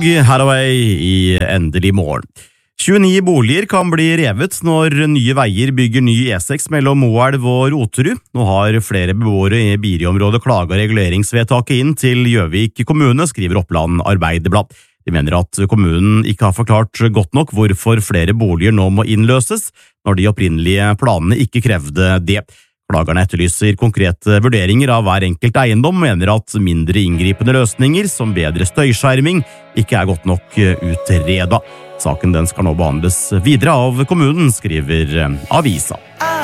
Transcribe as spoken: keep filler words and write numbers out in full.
Hathaway i Endelig morgen. tjueni boliger kan bli revet når Nye Veier bygger ny E seks mellom Moelv og Roterud. Nå har flere beboere i Biri-området klaget reguleringsvedtaket inn til Gjøvik kommune, skriver Oppland Arbeiderblad. De mener at kommunen ikke har forklart godt nok hvorfor flere boliger nå må innløses, når de opprinnelige planene ikke krevde det. Klagerne etterlyser konkrete vurderinger av hver enkelt eiendom, mener at mindre inngripende løsninger som bedre støyskjerming ikke er godt nok utreda. Saken den skal nå behandles videre av kommunen, skriver avisa.